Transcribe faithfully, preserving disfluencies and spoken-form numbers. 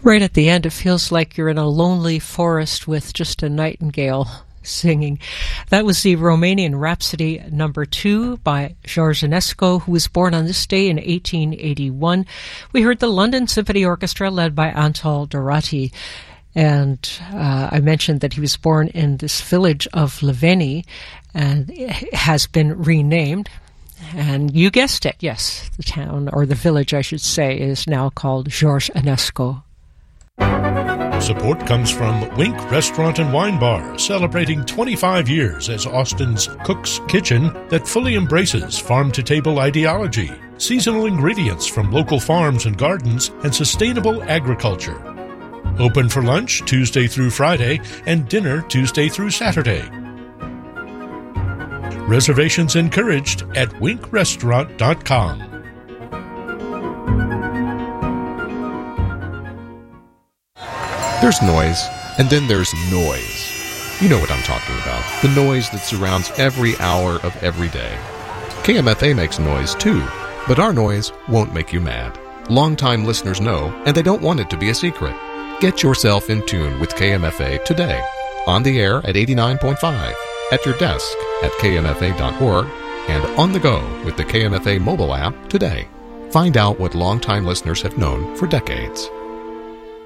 Right at the end, it feels like you're in a lonely forest with just a nightingale singing. That was the Romanian Rhapsody number two by George Enescu, who was born on this day in eighteen eighty-one. We heard the London Symphony Orchestra led by Antal Dorati. And uh, I mentioned that he was born in this village of Leveni and it has been renamed. And you guessed it, yes, the town, or the village I should say, is now called George Enescu. Support comes from Wink Restaurant and Wine Bar, celebrating twenty-five years as Austin's Cook's Kitchen that fully embraces farm-to-table ideology, seasonal ingredients from local farms and gardens, and sustainable agriculture. Open for lunch Tuesday through Friday and dinner Tuesday through Saturday. Reservations encouraged at wink restaurant dot com. There's noise, and then there's noise. You know what I'm talking about. The noise that surrounds every hour of every day. K M F A makes noise too, but our noise won't make you mad. Longtime listeners know, and they don't want it to be a secret. Get yourself in tune with K M F A today. On the air at eighty-nine point five, at your desk at K M F A dot org, and on the go with the K M F A mobile app today. Find out what longtime listeners have known for decades.